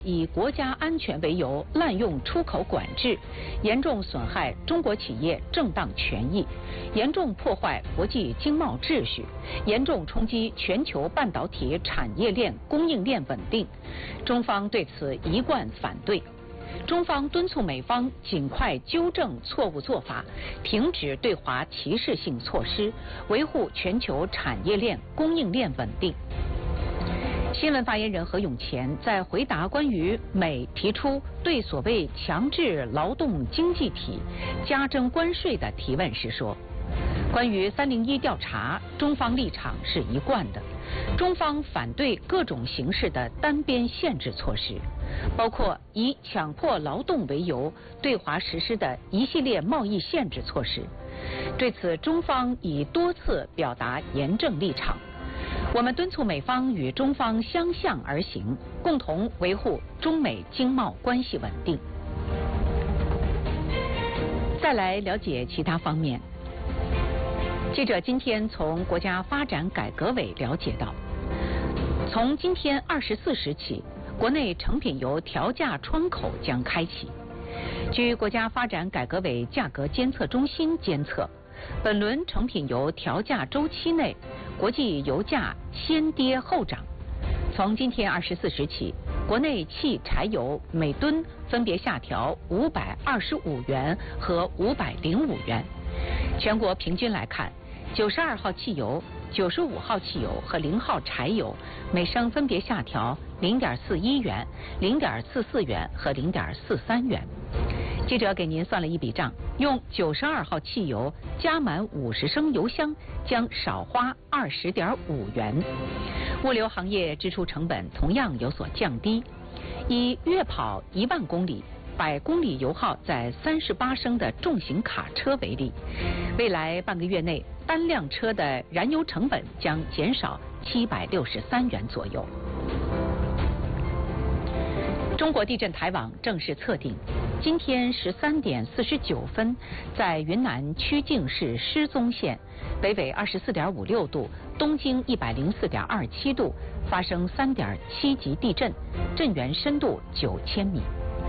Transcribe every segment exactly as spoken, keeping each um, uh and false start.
以国家安全为由滥用出口管制，严重损害中国企业正当权益，严重破坏国际经贸秩序，严重冲击全球半导体产业链供应链稳定。中方对此一贯反对。中方敦促美方尽快纠正错误做法，停止对华歧视性措施，维护全球产业链供应链稳定。新闻发言人何永乾在回答关于美提出对所谓强制劳动经济体加征关税的提问时说，关于三零一调查，中方立场是一贯的，中方反对各种形式的单边限制措施，包括以强迫劳动为由对华实施的一系列贸易限制措施。对此，中方已多次表达严正立场。我们敦促美方与中方相向而行，共同维护中美经贸关系稳定。再来了解其他方面。记者今天从国家发展改革委了解到，从今天二十四时起，国内成品油调价窗口将开启。据国家发展改革委价格监测中心监测，本轮成品油调价周期内，国际油价先跌后涨。从今天二十四时起，国内汽柴油每吨分别下调五百二十五元和五百零五元。全国平均来看，九十二号汽油、九十五号汽油和零号柴油每升分别下调零点四一元、零点四四元和零点四三元。记者给您算了一笔账，用九十二号汽油加满五十升油箱将少花二十点五元。物流行业支出成本同样有所降低。以月跑一万公里、百公里油耗在三十八升的重型卡车为例，未来半个月内单辆车的燃油成本将减少七百六十三元左右。中国地震台网正式测定，今天十三点四十九分，在云南曲靖市失踪县，北纬二十四点五六度，东经一百零四点二七度，发生三点七级地震，震源深度九千米。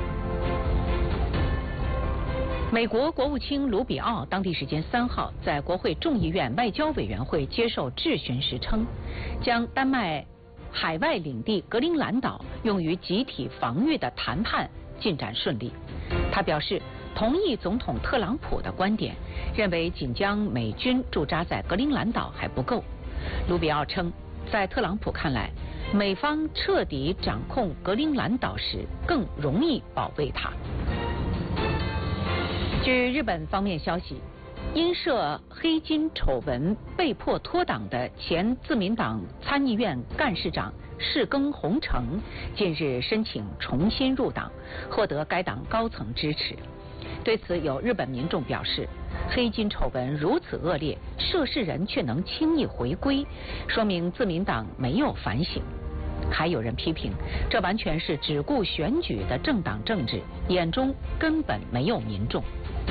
美国国务卿卢比奥当地时间三号在国会众议院外交委员会接受质询时称，将丹麦海外领地格陵兰岛用于集体防御的谈判进展顺利。他表示同意总统特朗普的观点，认为仅将美军驻扎在格陵兰岛还不够。卢比奥称，在特朗普看来，美方彻底掌控格陵兰岛时更容易保卫它。据日本方面消息，因涉黑金丑闻被迫脱党的前自民党参议院干事长世耕弘成近日申请重新入党，获得该党高层支持。对此，有日本民众表示，黑金丑闻如此恶劣，涉事人却能轻易回归，说明自民党没有反省。还有人批评，这完全是只顾选举的政党政治，眼中根本没有民众。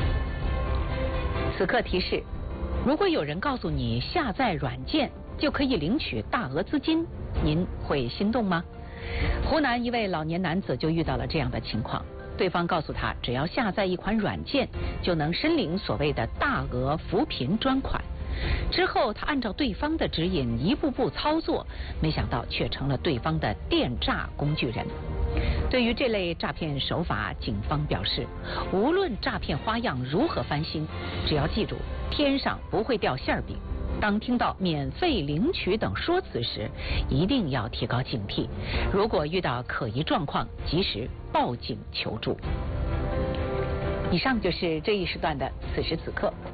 此刻提示，如果有人告诉你下载软件就可以领取大额资金，您会心动吗？湖南一位老年男子就遇到了这样的情况，对方告诉他，只要下载一款软件就能申领所谓的大额扶贫专款。之后他按照对方的指引一步步操作，没想到却成了对方的电诈工具人。对于这类诈骗手法，警方表示，无论诈骗花样如何翻新，只要记住天上不会掉馅饼。当听到免费领取等说辞时，一定要提高警惕，如果遇到可疑状况，及时报警求助。以上就是这一时段的此时此刻。